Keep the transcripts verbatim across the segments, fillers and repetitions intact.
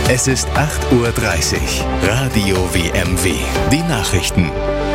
Es ist acht Uhr dreißig. Radio W M W. Die Nachrichten.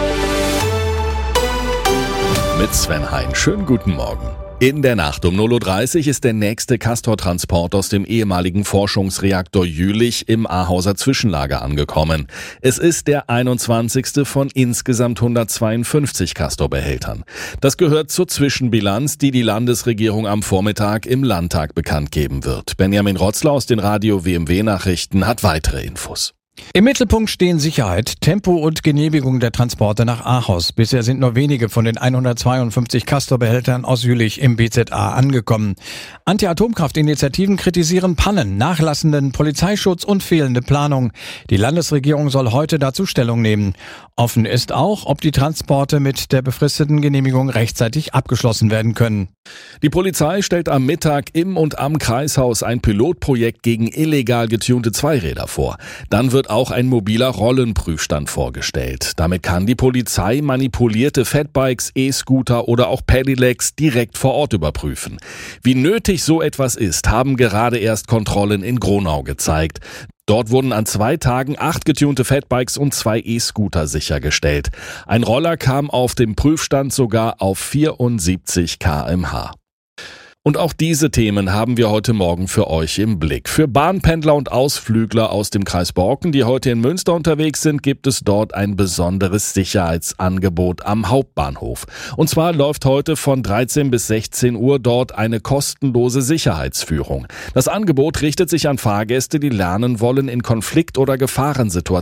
Mit Sven Hein. Schönen guten Morgen. In der Nacht um null Uhr dreißig ist der nächste Castor-Transport aus dem ehemaligen Forschungsreaktor Jülich im Ahauser Zwischenlager angekommen. Es ist der einundzwanzigste von insgesamt hundertzweiundfünfzig Castor-Behältern. Das gehört zur Zwischenbilanz, die die Landesregierung am Vormittag im Landtag bekannt geben wird. Benjamin Rotzler aus den Radio W M W-Nachrichten hat weitere Infos. Im Mittelpunkt stehen Sicherheit, Tempo und Genehmigung der Transporte nach Ahaus. Bisher sind nur wenige von den hundertzweiundfünfzig Castor-Behältern aus Jülich im B Z A angekommen. Anti-Atomkraft-Initiativen kritisieren Pannen, nachlassenden Polizeischutz und fehlende Planung. Die Landesregierung soll heute dazu Stellung nehmen. Offen ist auch, ob die Transporte mit der befristeten Genehmigung rechtzeitig abgeschlossen werden können. Die Polizei stellt am Mittag im und am Kreishaus ein Pilotprojekt gegen illegal getunte Zweiräder vor. Dann wird auch ein mobiler Rollenprüfstand vorgestellt. Damit kann die Polizei manipulierte Fatbikes, E-Scooter oder auch Pedelecs direkt vor Ort überprüfen. Wie nötig so etwas ist, haben gerade erst Kontrollen in Gronau gezeigt. Dort wurden an zwei Tagen acht getunte Fatbikes und zwei E-Scooter sichergestellt. Ein Roller kam auf dem Prüfstand sogar auf vierundsiebzig Kilometer pro Stunde. Und auch diese Themen haben wir heute Morgen für euch im Blick. Für Bahnpendler und Ausflügler aus dem Kreis Borken, die heute in Münster unterwegs sind, gibt es dort ein besonderes Sicherheitsangebot am Hauptbahnhof. Und zwar läuft heute von dreizehn bis sechzehn Uhr dort eine kostenlose Sicherheitsführung. Das Angebot richtet sich an Fahrgäste, die lernen wollen, in Konflikt- oder Gefahrensituationen